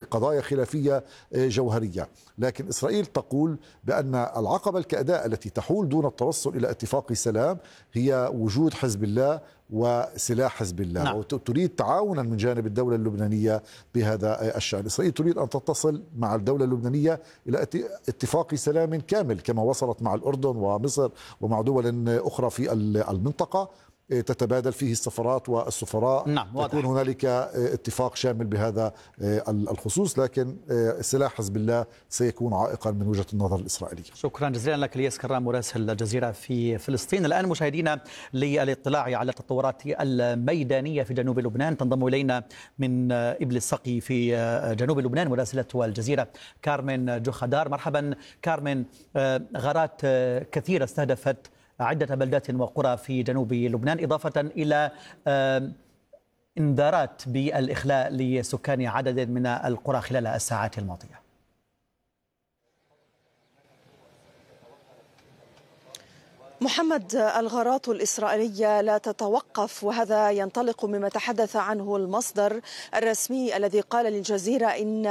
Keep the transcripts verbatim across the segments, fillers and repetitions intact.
قضايا خلافية جوهرية. لكن إسرائيل تقول بأن العقبة الكأداء التي تحول دون التوصل إلى اتفاق سلام هي وجود حزب الله وسلاح حزب الله، نعم. وتريد تعاونا من جانب الدولة اللبنانية بهذا الشأن. إسرائيل تريد أن تتصل مع الدولة اللبنانية إلى اتفاق سلام كامل كما وصلت مع الأردن ومصر ومع دول أخرى في المنطقة، تتبادل فيه السفارات والسفراء، نعم. يكون هنالك اتفاق شامل بهذا الخصوص. لكن سلاح حزب الله سيكون عائقا من وجهة النظر الإسرائيلية. شكرا جزيلا لك الياس كرام مراسل الجزيرة في فلسطين. الآن مشاهدينا للاطلاع على التطورات الميدانية في جنوب لبنان تنضم إلينا من إبل السقي في جنوب لبنان مراسلة الجزيرة كارمن جوخدار. مرحبا كارمن. غارات كثيرة استهدفت عدة بلدات وقرى في جنوب لبنان، إضافة إلى إنذارات بالإخلاء لسكان عدد من القرى خلال الساعات الماضية. محمد، الغارات الإسرائيلية لا تتوقف، وهذا ينطلق مما تحدث عنه المصدر الرسمي الذي قال للجزيرة إن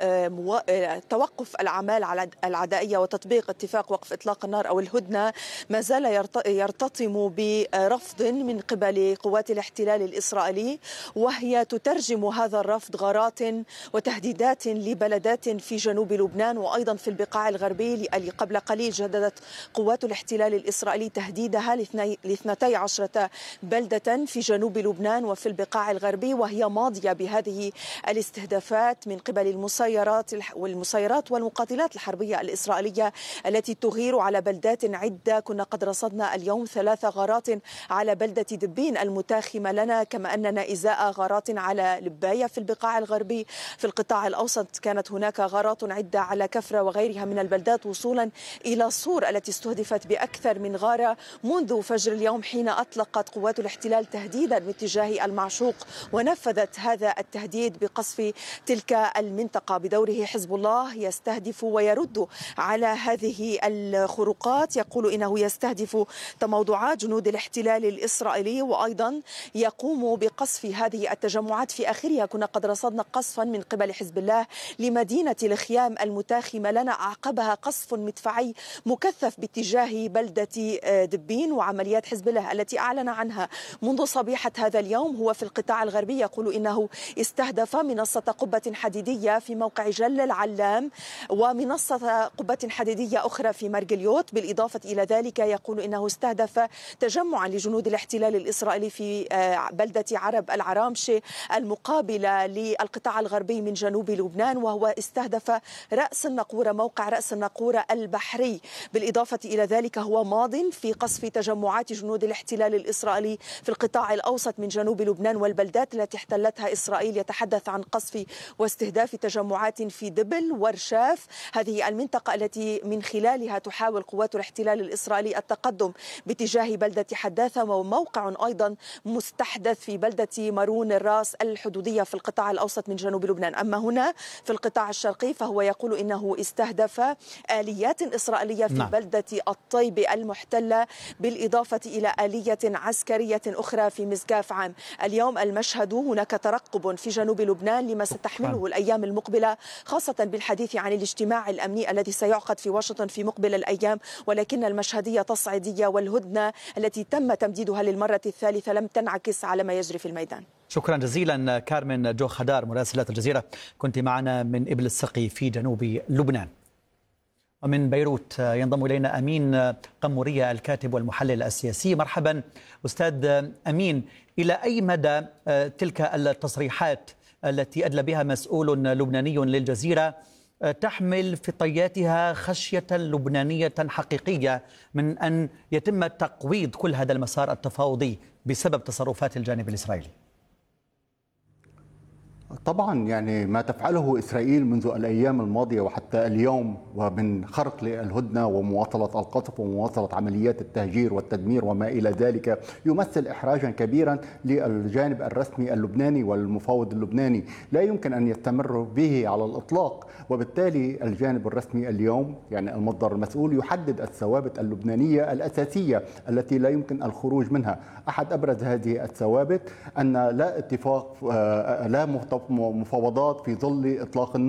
توقف الأعمال العدائية وتطبيق اتفاق وقف إطلاق النار أو الهدنة ما زال يرتطم برفض من قبل قوات الاحتلال الإسرائيلي، وهي تترجم هذا الرفض غارات وتهديدات لبلدات في جنوب لبنان وأيضا في البقاع الغربي. قبل قليل جددت قوات الاحتلال الإسرائيلي تهديدها لاثنتي عشرة بلدة في جنوب لبنان وفي البقاع الغربي، وهي ماضية بهذه الاستهدافات من قبل المسيرات والمسيرات والمقاتلات الحربية الإسرائيلية التي تغير على بلدات عدة. كنا قد رصدنا اليوم ثلاث غارات على بلدة دبين المتاخمة لنا، كما أننا إزاء غارات على لباية في البقاع الغربي. في القطاع الأوسط كانت هناك غارات عدة على كفرة وغيرها من البلدات، وصولا إلى صور التي استهدفت بأكثر من غارة منذ فجر اليوم حين أطلقت قوات الاحتلال تهديدا باتجاه المعشوق ونفذت هذا التهديد بقصف تلك المنطقة. بدوره حزب الله يستهدف ويرد على هذه الخروقات، يقول إنه يستهدف تموضعات جنود الاحتلال الإسرائيلي وأيضا يقوم بقصف هذه التجمعات. في آخرها كنا قد رصدنا قصفا من قبل حزب الله لمدينة الخيام المتاخمة لنا، أعقبها قصف مدفعي مكثف باتجاه بلدة دبين. وعمليات حزب الله التي أعلن عنها منذ صبيحة هذا اليوم هو في القطاع الغربي، يقول إنه استهدف منصة قبة حديدية في موقع جل العلام ومنصة قبة حديدية أخرى في مرجليوت. بالإضافة إلى ذلك يقول إنه استهدف تجمعا لجنود الاحتلال الإسرائيلي في بلدة عرب العرامشة المقابلة للقطاع الغربي من جنوب لبنان، وهو استهدف رأس النقورة، موقع رأس النقورة البحري. بالإضافة إلى ذلك هو ماض في قصف تجمعات جنود الاحتلال الإسرائيلي في القطاع الأوسط من جنوب لبنان والبلدات التي احتلتها إسرائيل. يتحدث عن قصف واستهداف تجمعات في دبل ورشاف، هذه المنطقة التي من خلالها تحاول قوات الاحتلال الإسرائيلي التقدم باتجاه بلدة حداثة، وموقع أيضا مستحدث في بلدة مارون الراس الحدودية في القطاع الأوسط من جنوب لبنان. أما هنا في القطاع الشرقي فهو يقول إنه استهدف آليات إسرائيلية في نعم. بلدة الطيبة المحتلة، بالإضافة إلى آلية عسكرية أخرى في مسقاف عام. اليوم المشهد هناك ترقب في جنوب لبنان لما ستحمله الأيام المقبلة، خاصة بالحديث عن الاجتماع الأمني الذي سيعقد في واشنطن في مقبل الأيام، ولكن المشهدية تصعيدية والهدنة التي تم تمديدها للمرة الثالثة لم تنعكس على ما يجري في الميدان. شكرا جزيلا كارمن جوخدار مراسلة الجزيرة، كنت معنا من إبل السقي في جنوب لبنان. ومن بيروت ينضم إلينا أمين قمورية الكاتب والمحلل السياسي. مرحبا أستاذ أمين، إلى أي مدى تلك التصريحات التي أدلى بها مسؤول لبناني للجزيرة تحمل في طياتها خشية لبنانية حقيقية من أن يتم تقويض كل هذا المسار التفاوضي بسبب تصرفات الجانب الإسرائيلي؟ طبعا يعني ما تفعله إسرائيل منذ الأيام الماضية وحتى اليوم، ومن خرق للهدنة ومواصلة القصف ومواصلة عمليات التهجير والتدمير وما إلى ذلك، يمثل إحراجا كبيرا للجانب الرسمي اللبناني والمفاوض اللبناني، لا يمكن أن يستمر به على الإطلاق. وبالتالي الجانب الرسمي اليوم يعني المصدر المسؤول يحدد الثوابت اللبنانية الأساسية التي لا يمكن الخروج منها. أحد أبرز هذه الثوابت أن لا اتفاق لا مفاوضات في ظل إطلاق النار.